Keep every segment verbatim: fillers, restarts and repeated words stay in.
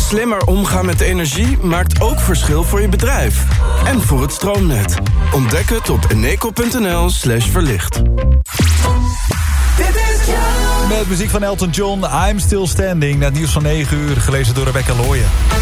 Slimmer omgaan met energie maakt ook verschil voor je bedrijf. En voor het stroomnet. Ontdek het op eneco.nl slash verlicht. Met muziek van Elton John, I'm Still Standing. Na het nieuws van negen uur, gelezen door Rebecca Looyen.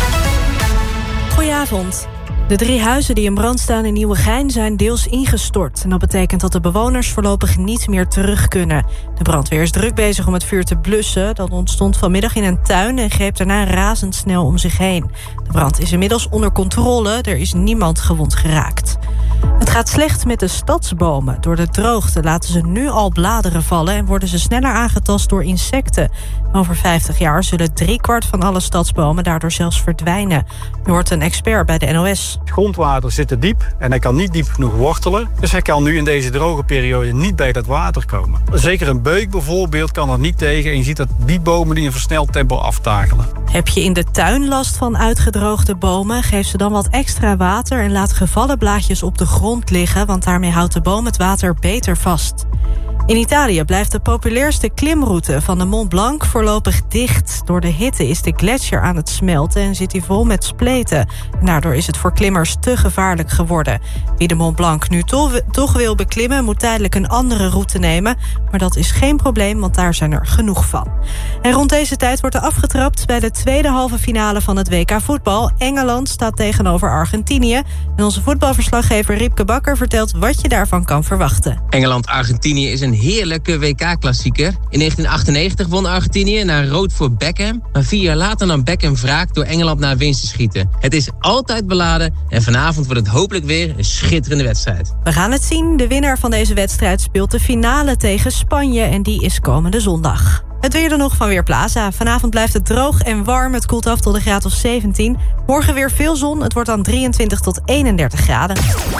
Goedenavond. De drie huizen die in brand staan in Nieuwegein zijn deels ingestort. En dat betekent dat de bewoners voorlopig niet meer terug kunnen. De brandweer is druk bezig om het vuur te blussen. Dat ontstond vanmiddag in een tuin en greep daarna razendsnel om zich heen. De brand is inmiddels onder controle. Er is niemand gewond geraakt. Het gaat slecht met de stadsbomen. Door de droogte laten ze nu al bladeren vallen en worden ze sneller aangetast door insecten. Over vijftig jaar zullen driekwart van alle stadsbomen daardoor zelfs verdwijnen. U hoort een expert bij de N O S. Het grondwater zit te diep en hij kan niet diep genoeg wortelen. Dus hij kan nu in deze droge periode niet bij dat water komen. Zeker een beuk bijvoorbeeld kan er niet tegen. En je ziet dat die bomen die in versneld tempo aftakelen. Heb je in de tuin last van uitgedroogde bomen? Geef ze dan wat extra water en laat gevallen blaadjes op de grond liggen, want daarmee houdt de boom het water beter vast. In Italië blijft de populairste klimroute van de Mont Blanc voorlopig dicht. Door de hitte is de gletsjer aan het smelten en zit hij vol met spleten. En daardoor is het voor klimmers te gevaarlijk geworden. Wie de Mont Blanc nu to- toch wil beklimmen, moet tijdelijk een andere route nemen. Maar dat is geen probleem, want daar zijn er genoeg van. En rond deze tijd wordt er afgetrapt bij de tweede halve finale van het W K voetbal. Engeland staat tegenover Argentinië. En onze voetbalverslaggever Riepke Bakker vertelt wat je daarvan kan verwachten. Engeland-Argentinië is een heerlijke W K-klassieker. In negentien achtennegentig won Argentinië na rood voor Beckham. Maar vier jaar later nam Beckham wraak door Engeland naar winst te schieten. Het is altijd beladen en vanavond wordt het hopelijk weer een schitterende wedstrijd. We gaan het zien. De winnaar van deze wedstrijd speelt de finale tegen Spanje en die is komende zondag. Het weer dan nog van Weerplaza. Vanavond blijft het droog en warm. Het koelt af tot een graad of zeventien. Morgen weer veel zon. Het wordt dan drieëntwintig tot eenendertig graden.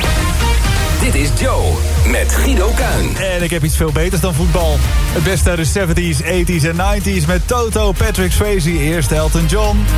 Dit is Joe met Guido Kuin. En ik heb iets veel beters dan voetbal. Het beste uit de zeventies, tachtiger en negentiger met Toto, Patrick Swayze, eerst Elton John.